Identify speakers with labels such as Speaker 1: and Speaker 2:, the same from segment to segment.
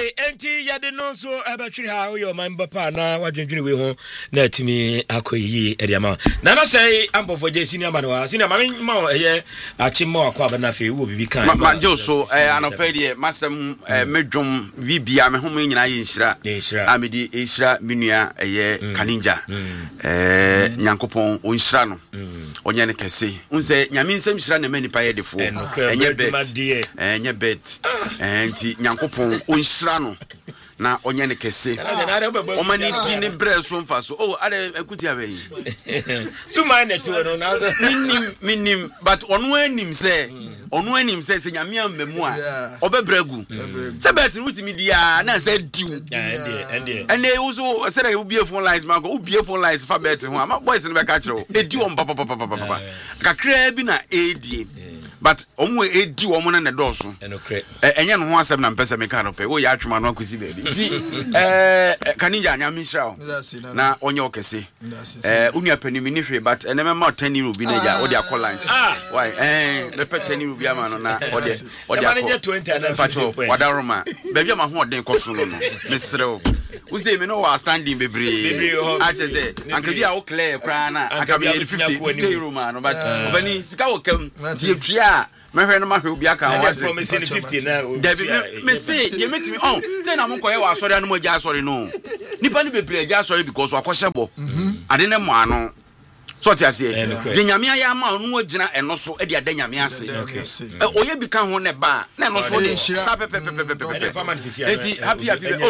Speaker 1: enti yade no so abatwiri ha wo man bapa na wadwendwene we ho na atimi akoyi ediama na na say ampofo je senior man wa senior man ma eye achimma akwa bana fe wo bibi kan
Speaker 2: ma je so anopedie masem medwom bibia me ho nyina ye nhira amedi ehira menua eye kaninja nyankopon onhira no onye ne kese unse nyame nsem hira na manipa ye defo enye bet enti nyankopon onhira no na onye ne kese omani di ne bre so mfa so ade akuti abeyi
Speaker 1: suma na ti wono na
Speaker 2: minim but onu anim se se nyame amemu a obebregu se bet rutimi dia na se diu ene uso se na ubie phone lines ma go ubie phone lines fa bet ho ama boys ne be ka kire o edi o papa kakra bi na edi but omo edi omo na doso enye no ho asem na mpese me ka no pe wo ya atwuma no akosi baby ti kaninja nyame hira na onye okese unu apani mi ni hwe but ene me ma 10 euro bi na ja odi akọ lunch why le pe 10 euro bi ama no na odi
Speaker 1: akọ 20 na
Speaker 2: fato wadaroma baby ama ho odin koso no mesrew uze me no wa standing bebre atese anka bi a wo clear kra na anka bi 50 euro ma no but obani sika wo kam ti etwa mehwe no mahwe obi aka
Speaker 1: wa promise 50 na
Speaker 2: David me say ye metimi say na monko ye wa asori anu mo ja asori no nipa ni bebre ja asori because wa kwhyebo ade ne mo ano so ti ase je nyame aya ma onu agina eno so e de ade nyame ase oye bi kan ho ne ba na eno so de sa pepe eti happy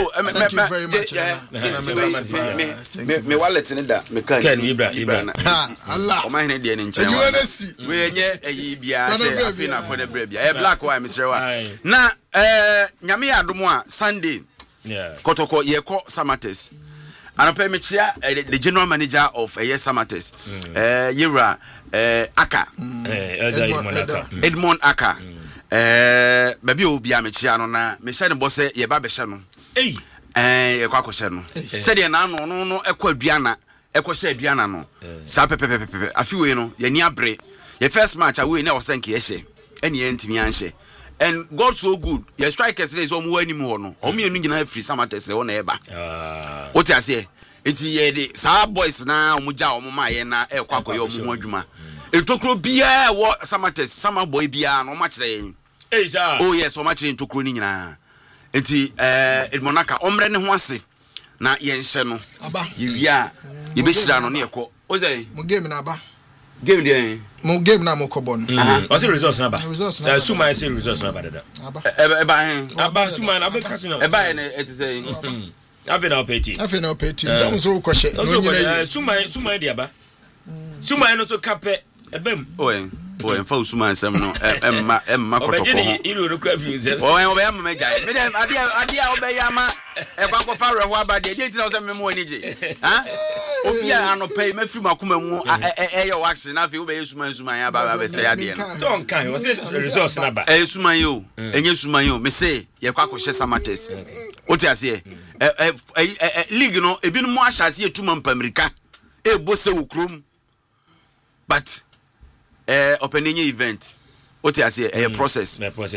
Speaker 2: me wallet ne da me kan
Speaker 1: Ken Ibra
Speaker 2: Allah o ma hene de ne nche we enye eyi bia se afi na ko de bra bia black why Mr. Wa na nyame ya adomo a Sunday kotoko ye ko Samates Anapa mechia the general manager of Samates Yera Aka Edmond Aka baby obi amechia no na mechia ne bosse ye ba behye no ye kwa kwhye no said ye na no ekwa aduana ekohye aduana no sa pepe afi we no ye ni abre ye first match awe na osenke ye hye ene ye ntimi anhye and God so good your strikers is omo anim ho no omo enu nyina free Samates ho na eba what you say enti ye de sa boys na omo ja omo ma ye na ekwakoye omo ho adwuma etokro bia wo Samates sama boy bia no ma kire yen oh yes o ma kire etokro ni nyina enti Edmonaka omre ne ho ase na ye nhye no aba ye wia ye be hira no na ekọ o say
Speaker 3: mo game na aba
Speaker 2: game dey
Speaker 3: mo game na mo kobon
Speaker 1: what's the results na ba suma say results na ba dada aba suma na be kaso na
Speaker 2: eba ne et say
Speaker 1: Afena opeti
Speaker 3: some so kwhye no nyina
Speaker 1: suma dia ba suma no so kape ebem
Speaker 2: o fa usuma nsem no emma kotoko ho
Speaker 1: ilu no kwa fi
Speaker 2: o be am meja me dem adia obeya ma ekwa ko fa reho abade dey tina o se memo ani je ha obi a anopai mafi makoma mu eyo action na fe obeya suma ya ba be se ade no
Speaker 1: so on kan o se results na ba
Speaker 2: suma yo enye suma yo me se ye kwa ko hye Samates o ti ase league no ebi no mo ahase etuma mpamerika bose wukrom but opening event what you say a process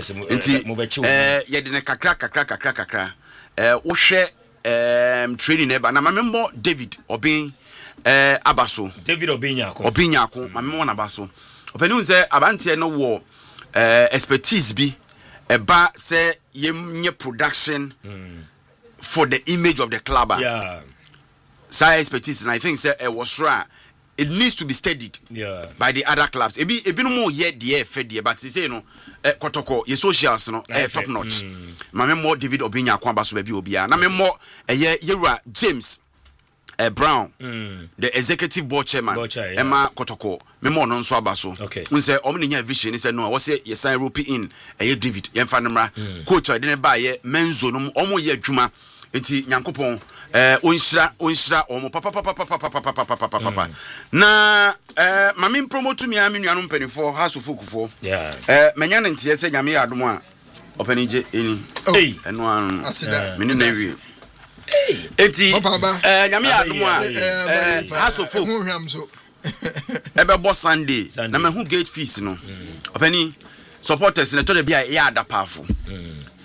Speaker 2: ye de ne kakra wo hwe training eba na member David Obin Abaso
Speaker 1: David
Speaker 2: Obinyako member na Abaso opening say abante no wo expertise bi eba say ye production for the image of the club say expertise and I think say was right. It needs to be studied by the other clubs. Ebi no more yet the fed but say no kotoko ye socials no top notch. Ma more David Obinya kwamba so baby obia. Na me more Yera James Brown the executive board chairman Emma kotoko me more no nso abaso. We say omni nya vision say no we say ye sign European David ye mfa nemra coach I didn't buy ye menzo no omo ye adwuma enti nyankopon onshira omo papa na mame promote me amenu mpanifo haso fokufo menya ne ntie se nyame adom a opanije eni eno anu menu na wi enti nyame adom a haso foku ebe bo Sunday na me hu gate fees no opani supporters na to de bia ya adapafo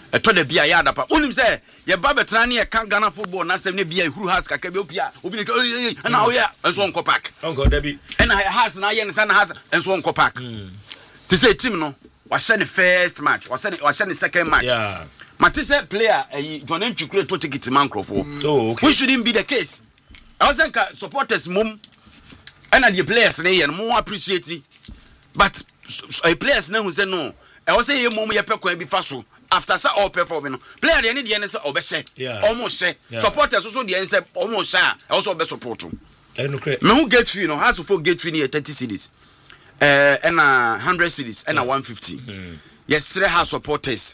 Speaker 2: eto da bia ya adapa onim say ye ba betra na ye kan Ghana football na sem na bia ehuru house kakra bia opia obi ne na oya enso onko park
Speaker 1: onko da bi
Speaker 2: na house na ye ne sa na house enso onko park ti say team no wa share the first match wa share the second match
Speaker 1: yeah
Speaker 2: mate say player John Ntwikure to ticket man crofo
Speaker 1: oh okay
Speaker 2: which shouldn't be the case I was saying supporters mum and the players na ye no appreciate it but players na who say no I was say mum ye pekwan bi fa so after say all performing no player dey need say obehye almost share supporters also dey say almost share also be support me who get fee no has for get fee near 30 cedis and 100 cedis and 150 yes 3 house supporters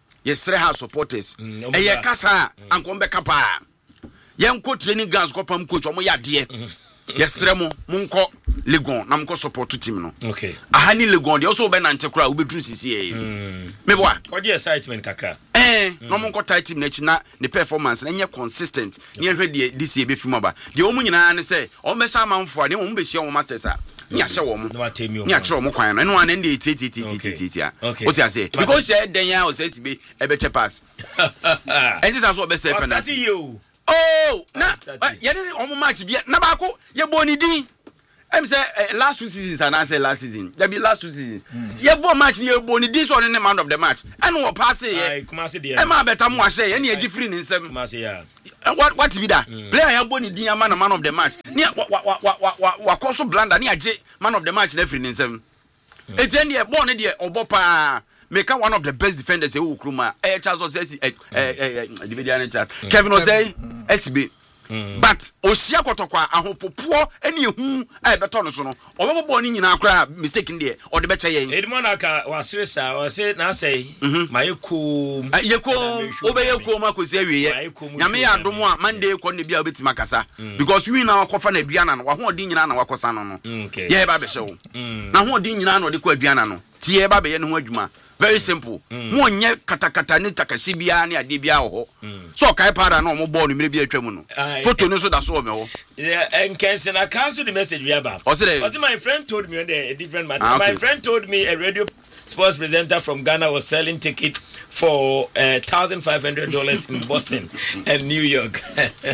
Speaker 2: e ye kasa anko be kapa yenko training grounds ko pam coach omo yade yes mo munko Legon na mko support team no
Speaker 1: okay
Speaker 2: ahani Legon dey also be na ntekura we bedru sisi me boa
Speaker 1: ko dey excitement kakra
Speaker 2: no munko tight team na chi na the performance na nye consistent ne hwe dey this year be film aba dey omu nyina ne say o be sha manfo ade omu be hia o masters a ni ahye wo mo ni akere wo mo kwan no eno an dey titi a what you say because say den ya o say sibe e be che pass and this also be say penalty oh na ye dey omu match bia na ba ko ye boni din I'm say last 2 seasons and I say last season. There be last 2 seasons. You have match you boni this one in the man of the match. And what pass here? Emma better mo say any different in seven. What be that? Player you boni din man of the match. Ni wa koso blanda ni aje man of the match different in seven. E ten dey born dey obopa make one of the best defenders e Ukruma. Charles Osei Dividian Charles. Kevin Osei SB. But osia kotokwa ahopopo ene ehu e beto no so no obebo ni nyina akra mistake ndie o de beche yen
Speaker 1: edmonaka wasresa o se na say mayeko obeyeko makosi awiye nyame ya adom a mande ko ne bia obeti makasa because we na wakofa na aduana no wa ho odi nyina na wakosa no ye ba be hye na ho odi nyina na odi ko aduana no tie ba be ye ne ho adwuma very simple mo nye katakata ni takashi bia ne ade bia ho so kai para na mo ball no mere bia atwa no photo no so da so me ho and cancel I cancel the message we about my friend told me on a different matter my friend told me a radio sports presenter from Ghana was selling ticket for $1,500 in Boston and New York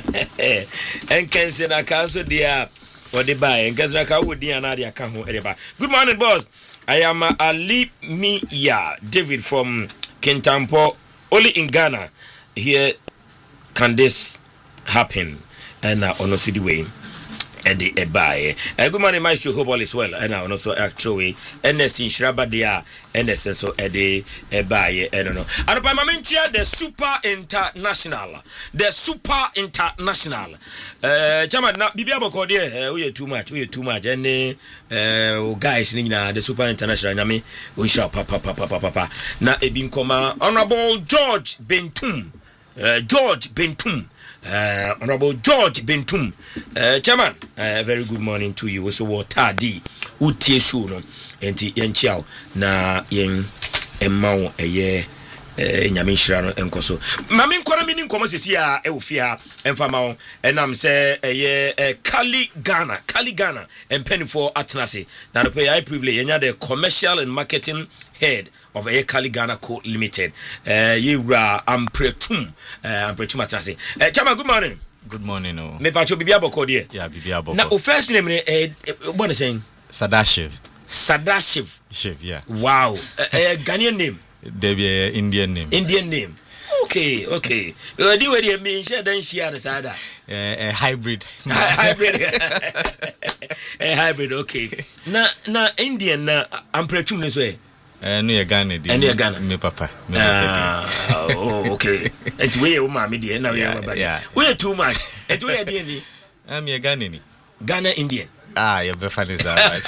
Speaker 1: and cancel I cancel the what they buy and cancel I would the another account ho e buy. Good morning boss. I am Ali Miya David from Kintampo. Only in Ghana here can this happen. And on also the way and the buy. Good morning, my show hope all is well. And also actually NS in Shraba dia NS so a buy. I don't know. And by Mamintia the super international. Chairman now Bibia Boko there we too much. And guys the super international nyame we shall papa. Na ebin koma Honorable George Bentum. Honorable George Bentum. Chairman, very good morning to you. So what tadi utie show no enti yenchiao na yen emma eye nyame hira no enkoso mame nkora mini nkomo sesi a e ofia emfama wo enam se eye Kali Ghana empenifo atenase na no pay I privilege enya the commercial and marketing head of a Kali Ghana Co Limited. Yura Ampretum atenase. Chama, good morning.
Speaker 4: Good morning.
Speaker 1: Me pacho Bibia Boko there.
Speaker 4: Yeah, Bibia Boko.
Speaker 1: Now, first name what is saying?
Speaker 4: Sadashiv.
Speaker 1: Shiv, yeah.
Speaker 4: Wow.
Speaker 1: Ghanaian name.
Speaker 4: There be Indian name.
Speaker 1: Okay. Do you mean share then share the sada?
Speaker 4: A hybrid.
Speaker 1: A hybrid, okay. Na Indian na Ampretum this way.
Speaker 4: No, you're Ghana.
Speaker 1: And you're Ghana.
Speaker 4: Me papa.
Speaker 1: Oh, okay. It's way you mommy dear. Now yeah. We're too much. It's way DNA.
Speaker 4: I'm a Ghanaian.
Speaker 1: Ghana Indian.
Speaker 4: You're very funny, but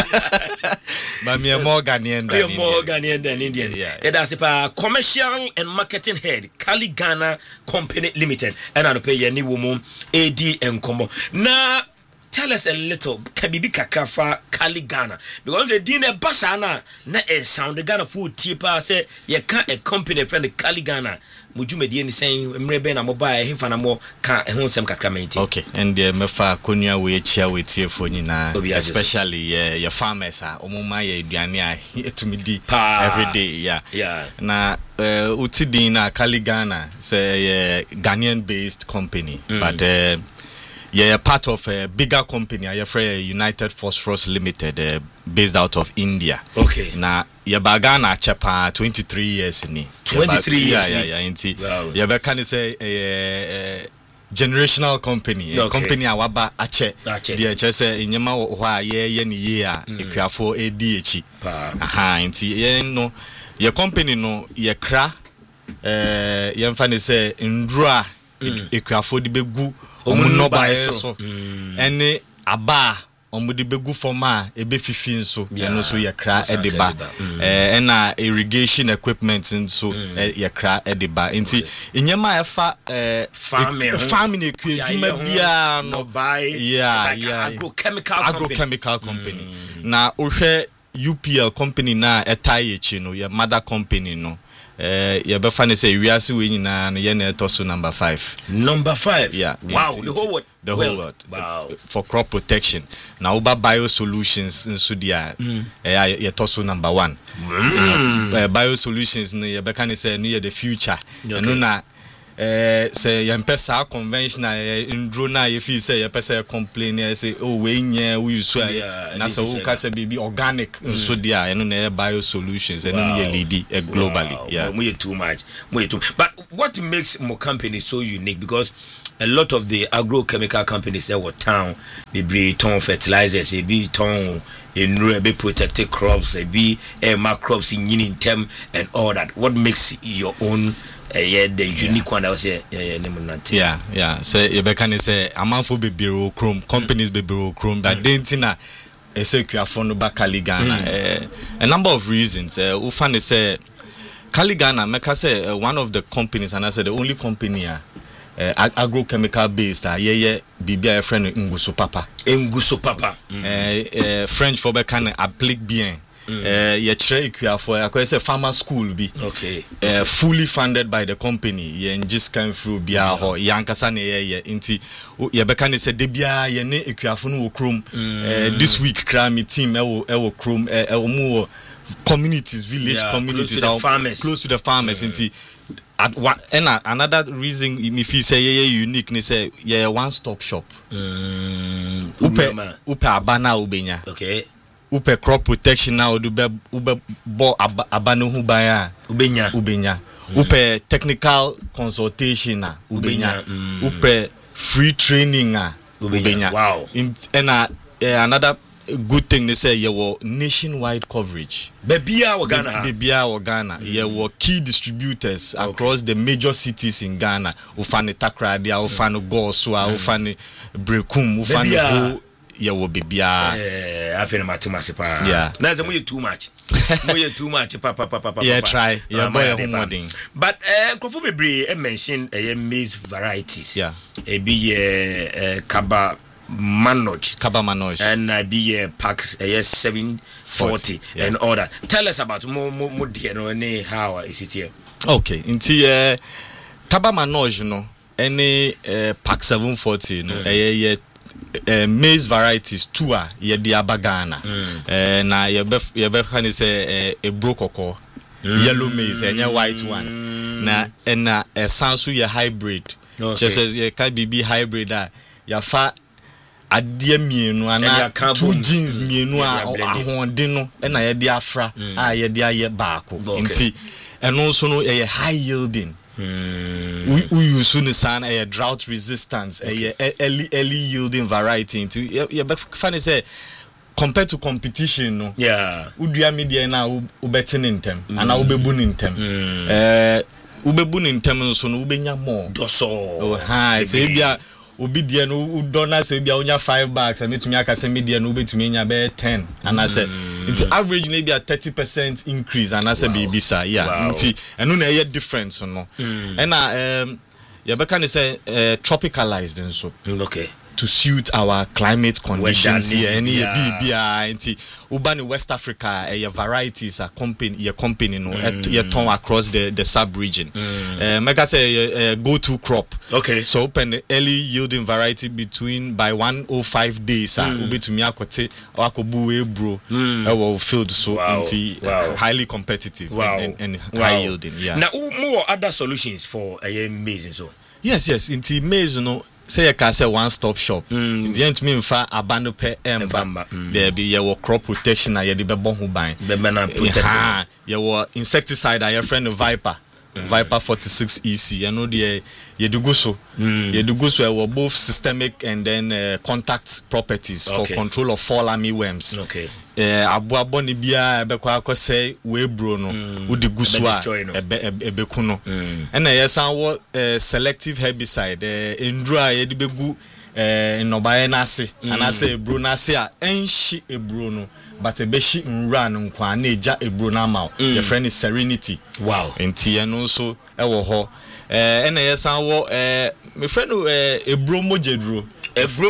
Speaker 4: me more Ghanaian
Speaker 1: than Indian. Yeah. That's a commercial and marketing head, Kali Ghana Company Limited. And I'll pay your new woman AD and combo. Now tell us a little kabibi kakrafa Kali Ghana, because the dinner basana na a sound the Ghana food tipa say you can't a company friend the Kali Ghana muju me di saying mrebe na mobile him fana mo ka ehun sem kakramenti.
Speaker 4: Okay, and the mefa konua we chia we tie fo nyina, especially your farmers are omuma ye aduane a etumi di every day. Yeah. Na utidi na Kali Ghana say Ghanaian based company, but yeah, part of a bigger company, United Phosphorus Limited, based out of India.
Speaker 1: Okay.
Speaker 4: Now, Yabagana Chapa 23 years in
Speaker 1: 23 years.
Speaker 4: Yeah. Yabakani say a generational company, a company awaba ache. The HS in Yama wa ye equafo ADH. Aha, inti no your company no ye kra yemfani say ndra equafo di begu omuno bae so ene aba omudi begu forma ebe fifi nso eno so yakra edeba ena irrigation equipment nso yakra edeba nti enyema efa farming equipment bia no bae agrochemical company na ohwe UPL company na etai echi no ya mother company no you be funny say we are seeing na etoso number 5.
Speaker 1: Number 5.
Speaker 4: Yeah.
Speaker 1: Wow, the whole world.
Speaker 4: The whole world.
Speaker 1: Wow.
Speaker 4: For crop protection. Now Uba Biosolutions in Sudia etoso number 1. Biosolutions you be can say near the future. No na say yempesa conventional ndro na if you say yempesa complain say oh we nya we use na so we say be organic so dia eno na biosolutions eno ye lead globally. Yeah,
Speaker 1: we too much. But what makes Mo company so unique, because a lot of the agrochemical companies that were town they be ton fertilizers, they be ton in be protected crops, they be crops in term and all that. What makes your own the unique one? I was
Speaker 4: yeah. So you can say amanfo be bureau chrome companies be bureau chrome that dentina esequafo ba Kali Ghana. A number of reasons. Ufane say Kali Ghana make say one of the companies, and I said the only company agrochemical based bibia friend Nguso Papa French for be can applique bien. Ye try for a farmer school be fully funded by the company. Ye just came through bia ho yankasa ne ye inti ye beka ne se de bia ye ne ekuafo no krom this week kra me team e wo krom mu communities, village communities close to the farmers inti at one and another reason if you say unique ni say ye one stop shop upe abana ubenya upe crop protection now ube bo abano hu baya ubenya upe technical consultation na ubenya upe free training na ubenya.
Speaker 1: Wow.
Speaker 4: Another good thing they say you were nationwide coverage. Bebia or Ghana. You were key distributors across the major cities in Ghana. Ufane Takradia, Ufane Goswa, Ufane Brekum, Ufane yeah, will be I
Speaker 1: feel mathematical.
Speaker 4: Yeah,
Speaker 1: that's too much. Too much, papa.
Speaker 4: Yeah, try. Yeah, boy,
Speaker 1: but Kofu Bre mentioned maize varieties.
Speaker 4: Yeah,
Speaker 1: be Kaba Manoj, and be packs 740 and order. Tell us about more how is it here?
Speaker 4: Okay, into Kaba Manoj, no, any pack 740, no, maize varieties two are ye di abagana na ye can say a brokoko yellow maize and a white one na sansu ye hybrid just says ye can be hybrid ya fa adie mienu ana two genes mienu ahonde no na ye di afra ye di aye baako nti eno so no ye high yielding. We use sun a drought resistance, a early yielding variety. Into funny say compared to competition, no. Yeah. Udia media now ubetin in them, and I ubebun in them. Ubebun in them so no ubenya more.
Speaker 1: Doso.
Speaker 4: Oh hi. Say bia ubidia no udona say bia onya $5 and me aka say media no ubetumi nya be 10. And I said it's average maybe a 30% increase, and I said baby sir, yeah. And no na difference no. And you can say tropicalized and so.
Speaker 1: Okay.
Speaker 4: to suit our climate conditions here and nti uba in West Africa varieties are company no turn across the sub region mega say go to crop so open early yielding variety between by 105 days ubi to me akote akobu ebro our field so highly competitive and high yielding
Speaker 1: now more other solutions for maize so
Speaker 4: yes into maize no say you can say one stop shop the end me mfa abano pe there be your crop protection na ye de bebo ho ban your insecticide your friend Viper 46 EC you know the ye do go so were both systemic and then contact properties for control of fall army worms abo ni bia be kwa akose we bro no udi gusu a ebe kuno na yesan wo selective herbicide endura ye de begu nobaye na ase anase ebro na ase a enhyi ebro no but ebeshi nra no nkwa na eja ebro na ma your friend is Serenity enti eno so ewo ho na yesan wo me friend ebro mojedro ebro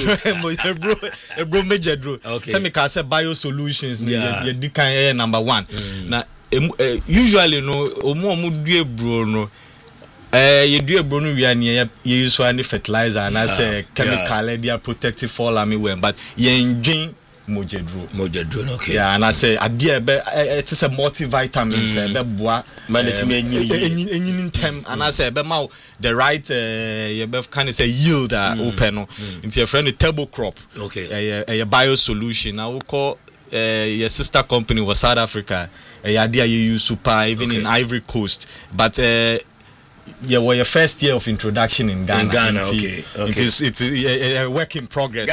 Speaker 4: mejedro say me ka say bio solutions ye di kan number 1 na usually no omo du ebro no ye du ebro no wi an ye use any fertilizer na say chemical dia protective fall army worm but ye ndwin mojedro and I say adie be it is a multivitamins be boa manetime enyin tem and I say be ma the right you be can say yield open no into your friend table crop a bio solution now we call your sister company was South Africa idea you use super even in Ivory Coast but were your first year of introduction in Ghana. It is a work in progress.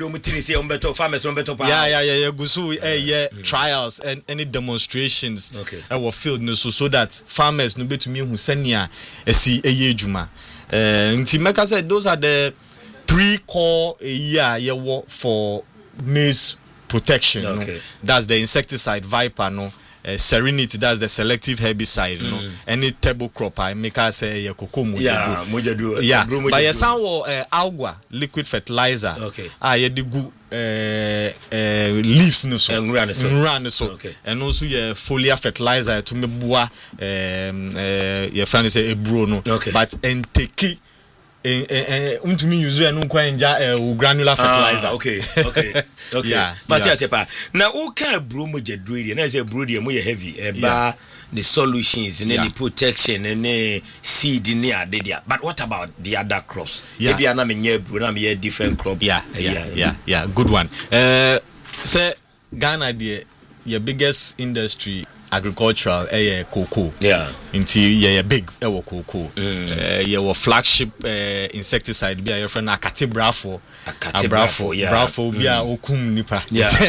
Speaker 4: Trials and any demonstrations were filled so that farmers no be to me who senia see juma. Ntimeka said those are the 3 core year for maize protection. That's the insecticide Viper no. Serenity, that's the selective herbicide, you know. Any table crop, I make us say cocoa mujadu. Yeah, but your sound alga liquid fertilizer. You do leaves no so and so and also your foliar fertilizer to me boa your friend say ebro no but enteki to me use no kwanja granular fertilizer
Speaker 1: but I say pa na o ka bro mo jedro na say bro dey mo heavy ba the solutions and the protection and the seed in there but what about the other crops maybe na me bro na me different crop
Speaker 4: good one say Ghana the biggest industry agricultural cocoa into big cocoa your flagship insecticide be your friend Akati Brafo bia okum nipa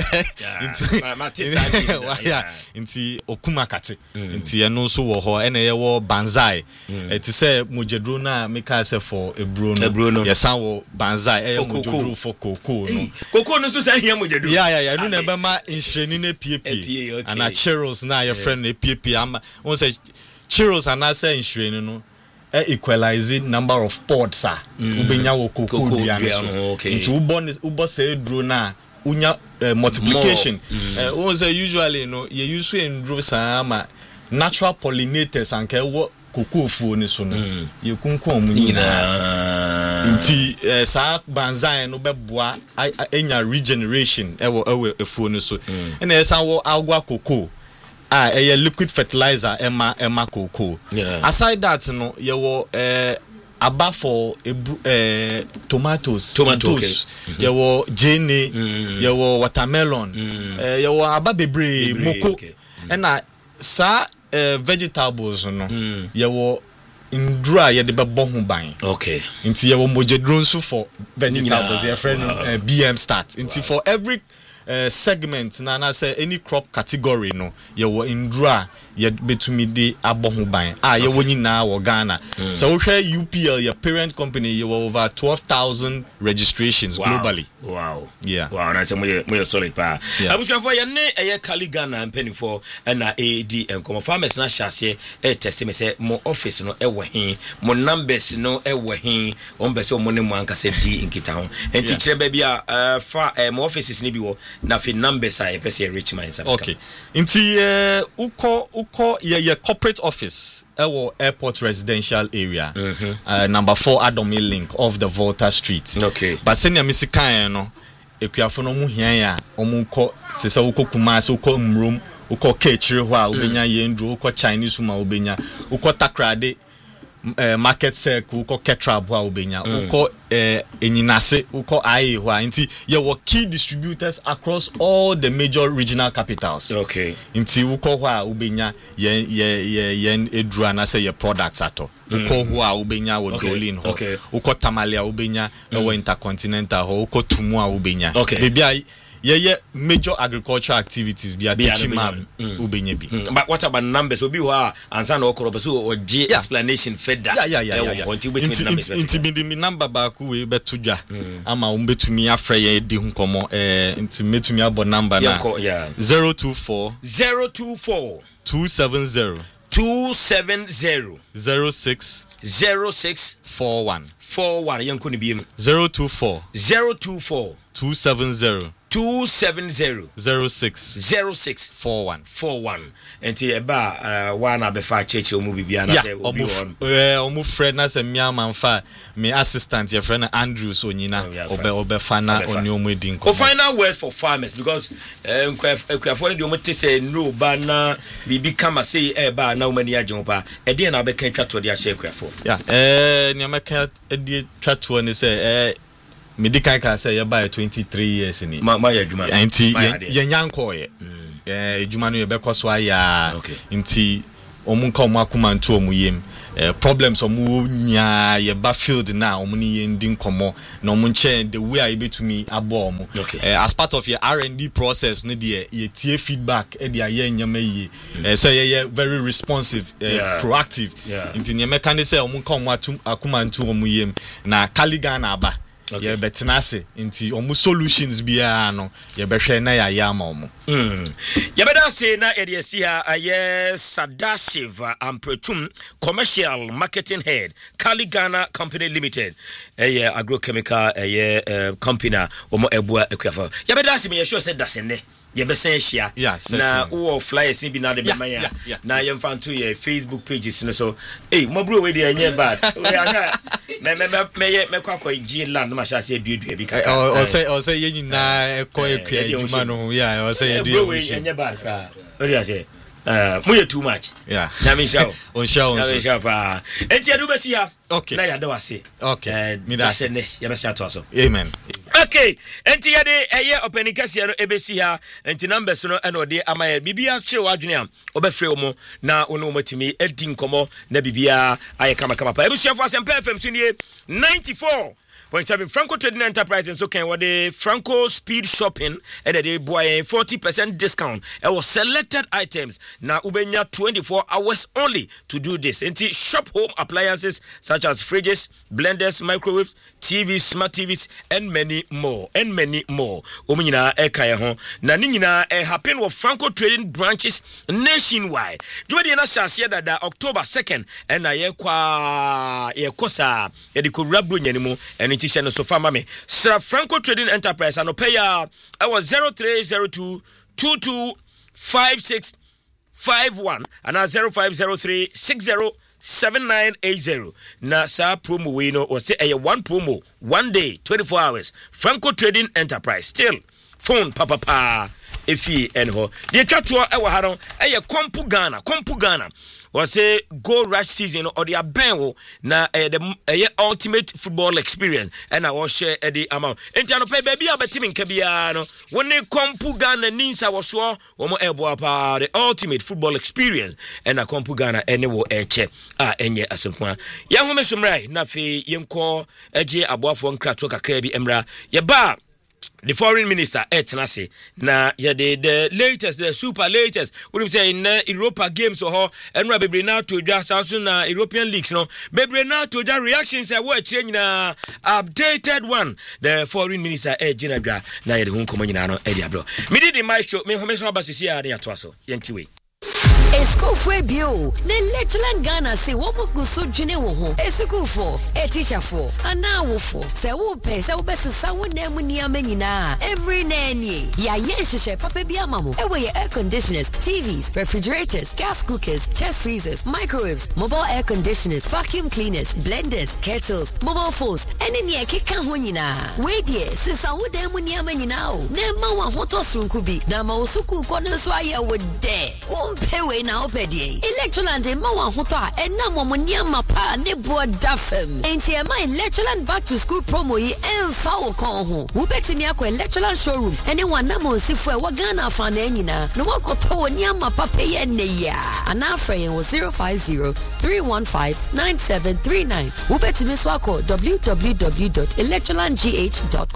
Speaker 4: into okum akati into no so wo ho ene ye banzai it say mojedro na make us for ebro no yes san wo banzai mojedro for cocoa
Speaker 1: no so say here mojedro
Speaker 4: no na be ma inhreni na piepie and a churros na your friend na piepie am won say churros and I say inhreni no equalizing number of pods ubenya wo cocoa diane so into ubo say dro na unya multiplication was usually you use in dro sama natural pollinators and wo cocoa fu ni so no ye kunkon mu nyina nti sa banzai no beboa enya regeneration ewo efu ni so na esa wo agwa cocoa a liquid fertilizer ema cocoa aside that no you were aba for tomatoes you were jene you were watermelon you were aba bebre moko and sa vegetables no you were indra ye de bebo ho ban nti you were mojedro nso for vegetables your friend BM start nti for every segment na say any crop category no you were indra ye betumi de aboho ban ye woni na wo Ghana so wo hwe UPL your parent company you over 12,000 registrations globally.
Speaker 1: Wow.
Speaker 4: Yeah.
Speaker 1: Wow, na say mo solid pa. Abusuafo ye ne eye Kali Ghana mpanifo na AD enkomo farmers na hyase test me say mo office no ewo hin, mo numbers no ewo hin, on be say mo ne mo ankasa di nkita ho. Enti kire ba bia fa mo offices ne bi wo na fi numbers a pese rich man sabeka.
Speaker 4: Okay. Enti uko ye corporate office ewo airport residential area. Number 4 Adomi Link off the Volta Street.
Speaker 1: Okay.
Speaker 4: But senior misikan no ekuafo no mu hian ya omunko sesa uko Kumasi uko Mrum uko Kechire ho a obenya yendro uko Chinese ma obenya uko Takrade market circle uko Ketrab ho a obenya uko Enyinase uko Aye ho nti ye were key distributors across all the major regional capitals.
Speaker 1: Okay.
Speaker 4: Nti uko ho a obenya yen edru na say your products ato uko ho a ubenya wo Dolin ho uko Tamale a ubenya wo Intercontinental ho uko Tumu a ubenya bebia ye major agricultural activities bia teachima ubenya bi.
Speaker 1: But what about numbers obi ho a ansa na okoro so o G explanation feda
Speaker 4: inti number ba ku we betudwa ama umbetumi afre ye di hu komo inti metumi abo number na 024 270 06 41
Speaker 1: yanko ni biem
Speaker 4: 024
Speaker 1: 270 06 41 enti eba wana befa cheche omu bibia na se obi
Speaker 4: omu friend na se mia manfa me assistant your friend Andrews onyina obe fana oni omu edin ko
Speaker 1: final word for farmers because ekwafo ne de omu te se no ba na bibi kama say eba na omani agye pa e de na be kan twato de a share ekwafo
Speaker 4: ni ameka e de twato ne se medical can say you buy 23 years ni
Speaker 1: ma ya djuma
Speaker 4: enti yanko ye djuma no ye be koso aya enti omunka omakuma nto omuyem problems omu nya ye ba field na omuni ye ndi nkomo na omunche the way I betumi abo omu as part of your R&D process ne de ye tie feedback e de aye nyama yi so ye very responsive proactive enti ne meka say omunka akuma nto omuyem na Kali Ghana aba ye betinase nti omu solutions bia no ye behwe na ya yama omu
Speaker 1: ye beda se na edesi ha aye Sadashiv Ampretum commercial marketing head Kali Ghana Company Limited agrochemical company omo ebua ekwafa ye beda se me ye sure say dasene ye be sen hia na wo flyers bi na de be man na ye mfa to ye Facebook pages no so mo bro we dey enye bad we anga me kwakwa gi land ma sha se duedue bi kaka
Speaker 4: o say ye nyina ekọ ekua adwuma no o say ye
Speaker 1: do we enye bad kra o dey say mo ye too much na me show
Speaker 4: on show
Speaker 1: pa enti adu be si ha na ya da wase
Speaker 4: me da se
Speaker 1: ne ye be sha to so
Speaker 4: amen.
Speaker 1: Okay, enti yede opening kase no ebesi ha enti numbers no eno de amaye bibia kire wadwene am obefre omo na ono matimi edi nkomo na bibia aye kama pa ebusuafo asempa FM sunie 94.7 Franco Trading Enterprise so can what the Franco Speed Shopping and the boy 40% discount was selected items now ubenya 24 hours only to do this enti shop home appliances such as fridges, blenders, microwaves, TVs, smart TVs and many more omunyina ekaya ho na ni nyina happen with Franco Trading branches nationwide jumadi na shase dada October 2nd and na ye kosa ye dikorabro nyanimu and it is no so far me Sir Franco Trading Enterprise and pay I was 0302 225651 and 0503 607980 na sa promo we no or say one promo 1 day 24 hours Franco Trading Enterprise still phone papa efi enho de twatwa e wa ha no Kompu Ghana was say go rush season or the abenwo na the ultimate football experience and I will share the amount enti pay baby abetimi nka bia no woni Kompu Ghana ninsa woso omo ebo pa the ultimate football experience and a Kompu Ghana ene wo eche enye asempa ya homesomrai na fe yenko eje aboafo nkrato kakra bi emra ye ba the foreign minister etnase na the latest the super latest we say in Europa games or enra bebre na to dwa sanso na European leagues no bebre na to dwa reactions e wo akire nyina updated one the foreign minister gina dwa na ye de hu komo nyina no e dia bro me di the maestro me ho me so abasisi ya de ato yentiwe
Speaker 5: Escofu bio ne Lectureland Ghana say wo mogu so dwene wo ho esukufo teacherfo ana wofo se wo pe se wo besesa wo na mu nia manyina every nanny ya yehye papa bi amamo e we air conditioners, TVs, refrigerators, gas cookers, chest freezers, microwaves, mobile air conditioners, vacuum cleaners, blenders, kettles, mobile phones any ne keka ho nyina we die sesa wo da mu nia manyina o na ma wa hoto sunku bi na ma osuku ko no so aye wo de wo mpewe na opedie Electroland ma wa hoto a enam mo niam pa ne bo dafem enti e ma Electroland back to school promo yi emfa wo kon ho wo betimi akọ Electroland showroom ene wanam onsifo e wa Ghana fa na anyina no wakoto wo niam pa peye ne ya ana afre yen 050-315-9739 wo betimi so akọ www.electrolandgh.com